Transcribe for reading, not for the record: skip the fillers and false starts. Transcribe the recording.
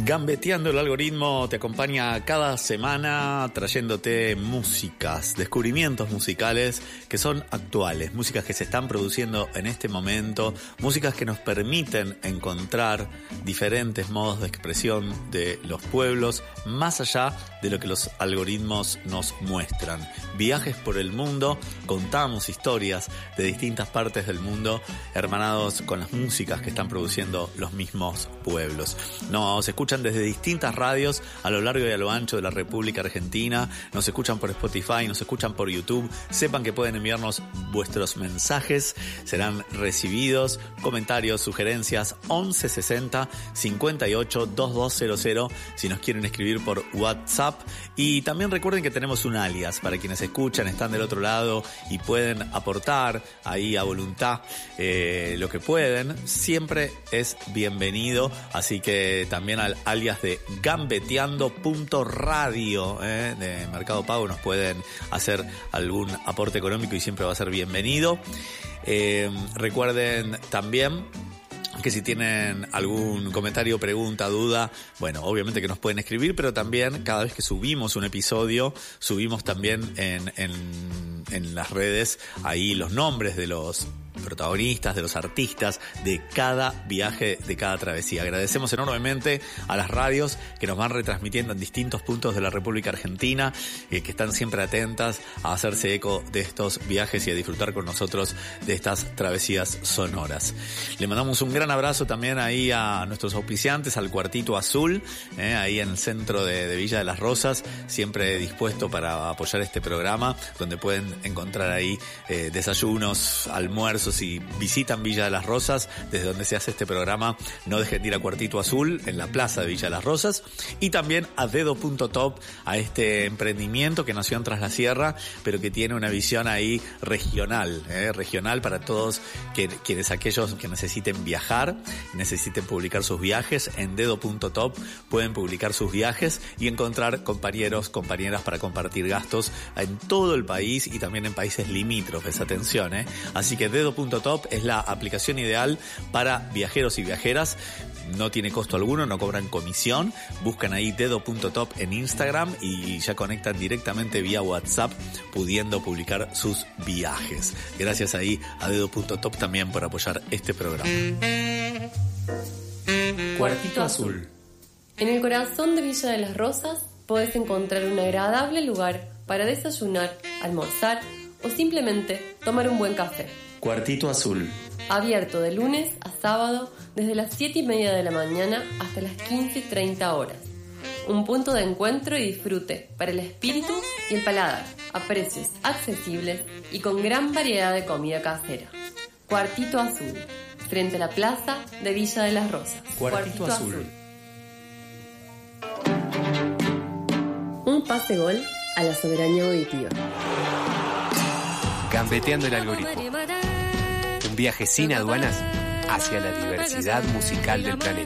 Gambeteando el algoritmo te acompaña cada semana trayéndote músicas, descubrimientos musicales que son actuales, músicas que se están produciendo en este momento, músicas que nos permiten encontrar diferentes modos de expresión de los pueblos, más allá de lo que los algoritmos nos muestran. Viajes por el mundo, contamos historias de distintas partes del mundo, hermanados con las músicas que están produciendo los mismos pueblos. Nos escuchan desde distintas radios a lo largo y a lo ancho de la República Argentina, nos escuchan por Spotify, nos escuchan por YouTube. Sepan que pueden enviarnos vuestros mensajes, serán recibidos, comentarios, sugerencias, 1160 58 2200 si nos quieren escribir por WhatsApp. Y también recuerden que tenemos un alias para quienes escuchan, están del otro lado y pueden aportar ahí a voluntad lo que pueden, siempre es bienvenido, así que también al alias de gambeteando.radio de Mercado Pago nos pueden hacer algún aporte económico y siempre va a ser bienvenido. Recuerden también que si tienen algún comentario, pregunta, duda, bueno, obviamente que nos pueden escribir, pero también cada vez que subimos un episodio, subimos también en las redes ahí los nombres de los protagonistas, de los artistas de cada viaje, de cada travesía. Agradecemos enormemente a las radios que nos van retransmitiendo en distintos puntos de la República Argentina, que están siempre atentas a hacerse eco de estos viajes y a disfrutar con nosotros de estas travesías sonoras. Le mandamos un gran abrazo también ahí a nuestros auspiciantes, al Cuartito Azul, ahí en el centro de Villa de las Rosas, siempre dispuesto para apoyar este programa, donde pueden encontrar ahí desayunos, almuerzos. Si visitan Villa de las Rosas, desde donde se hace este programa, no dejen de ir a Cuartito Azul, en la plaza de Villa de las Rosas, y también a Dedo.top, a este emprendimiento que nació en Tras la Sierra, pero que tiene una visión ahí regional para todos quienes aquellos que necesiten viajar, necesiten publicar sus viajes. En Dedo.top pueden publicar sus viajes y encontrar compañeros, compañeras para compartir gastos en todo el país y también en países limítrofes, atención, así que Dedo.top es la aplicación ideal para viajeros y viajeras. No tiene costo alguno, no cobran comisión. Buscan ahí Dedo.top en Instagram y ya conectan directamente vía WhatsApp, pudiendo publicar sus viajes. Gracias ahí a Dedo.top también por apoyar este programa. Cuartito Azul. En el corazón de Villa de las Rosas podés encontrar un agradable lugar para desayunar, almorzar o simplemente tomar un buen café. Cuartito Azul. Abierto de lunes a sábado desde las 7:30 de la mañana hasta las 15:30 horas. Un punto de encuentro y disfrute para el espíritu y el paladar, a precios accesibles y con gran variedad de comida casera. Cuartito Azul, frente a la plaza de Villa de las Rosas. Cuartito Azul. Un pase gol a la soberanía auditiva. Gambeteando el algoritmo. Un viaje sin aduanas hacia la diversidad musical del planeta.